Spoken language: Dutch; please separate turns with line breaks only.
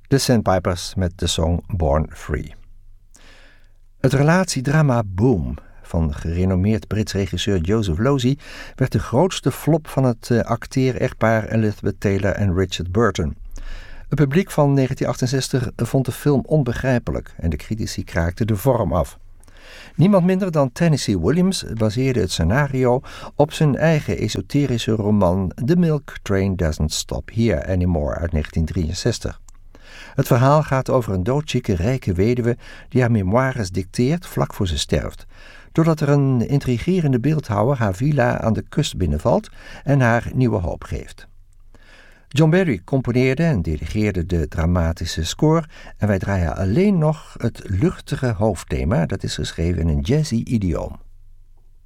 De Sandpipers met de song Born Free. Het relatiedrama Boom van gerenommeerd Brits regisseur Joseph Losey werd de grootste flop van het acteer-echtpaar Elizabeth Taylor en Richard Burton. Het publiek van 1968 vond de film onbegrijpelijk en de critici kraakten de vorm af. Niemand minder dan Tennessee Williams baseerde het scenario op zijn eigen esoterische roman The Milk Train Doesn't Stop Here Anymore uit 1963. Het verhaal gaat over een doodzieke rijke weduwe die haar memoires dicteert vlak voor ze sterft, doordat er een intrigerende beeldhouwer haar villa aan de kust binnenvalt en haar nieuwe hoop geeft. John Barry componeerde en dirigeerde de dramatische score en wij draaien alleen nog het luchtige hoofdthema, dat is geschreven in een jazzy idioom.